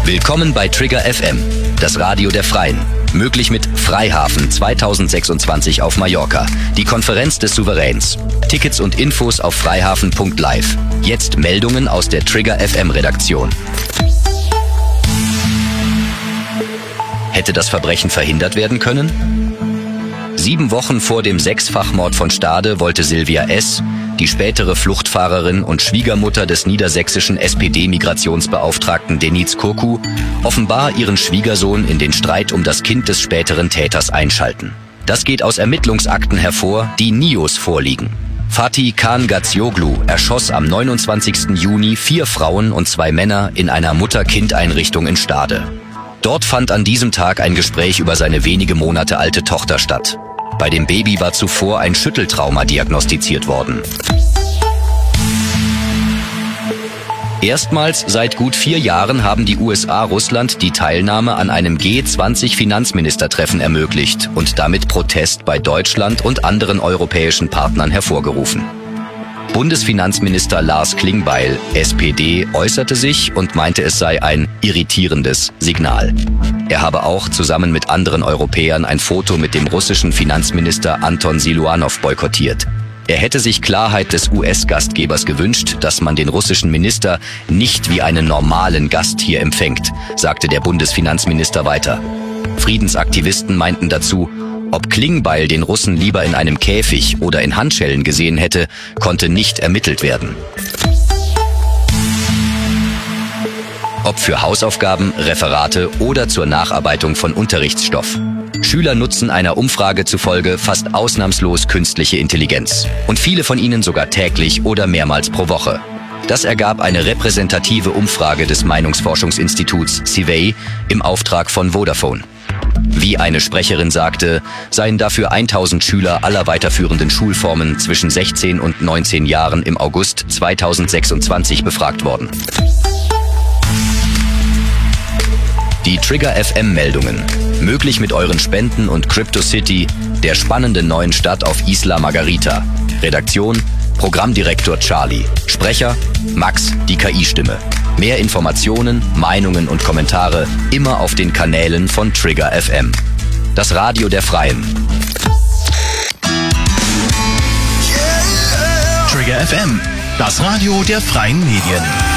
Willkommen bei Trigger FM, das Radio der Freien. Möglich mit Freihafen 2026 auf Mallorca, die Konferenz des Souveräns. Tickets und Infos auf freihafen.live. Jetzt Meldungen aus der Trigger FM Redaktion. Hätte das Verbrechen verhindert werden können? 7 Wochen vor dem 6-Fachmord von Stade wollte Silvia S., die spätere Fluchtfahrerin und Schwiegermutter des niedersächsischen SPD-Migrationsbeauftragten Deniz Kurku, offenbar ihren Schwiegersohn in den Streit um das Kind des späteren Täters einschalten. Das geht aus Ermittlungsakten hervor, die NIOS vorliegen. Fatih Khan Gazioglu erschoss am 29. Juni 4 Frauen und 2 Männer in einer Mutter-Kind-Einrichtung in Stade. Dort fand an diesem Tag ein Gespräch über seine wenige Monate alte Tochter statt. Bei dem Baby war zuvor ein Schütteltrauma diagnostiziert worden. Erstmals seit gut 4 Jahren haben die USA Russland die Teilnahme an einem G20-Finanzministertreffen ermöglicht und damit Protest bei Deutschland und anderen europäischen Partnern hervorgerufen. Bundesfinanzminister Lars Klingbeil, SPD, äußerte sich und meinte, es sei ein irritierendes Signal. Er habe auch zusammen mit anderen Europäern ein Foto mit dem russischen Finanzminister Anton Siluanow boykottiert. Er hätte sich Klarheit des US-Gastgebers gewünscht, dass man den russischen Minister nicht wie einen normalen Gast hier empfängt, sagte der Bundesfinanzminister weiter. Friedensaktivisten meinten dazu, ob Klingbeil den Russen lieber in einem Käfig oder in Handschellen gesehen hätte, konnte nicht ermittelt werden. Ob für Hausaufgaben, Referate oder zur Nacharbeitung von Unterrichtsstoff. Schüler nutzen einer Umfrage zufolge fast ausnahmslos künstliche Intelligenz. Und viele von ihnen sogar täglich oder mehrmals pro Woche. Das ergab eine repräsentative Umfrage des Meinungsforschungsinstituts CIVEI im Auftrag von Vodafone. Wie eine Sprecherin sagte, seien dafür 1000 Schüler aller weiterführenden Schulformen zwischen 16 und 19 Jahren im August 2026 befragt worden. Die Trigger FM Meldungen. Möglich mit euren Spenden und CryptoCity, der spannenden neuen Stadt auf Isla Margarita. Redaktion, Programmdirektor Charlie. Sprecher, Max, die KI-Stimme. Mehr Informationen, Meinungen und Kommentare immer auf den Kanälen von Trigger FM. Das Radio der Freien. Trigger FM, das Radio der Freien Medien.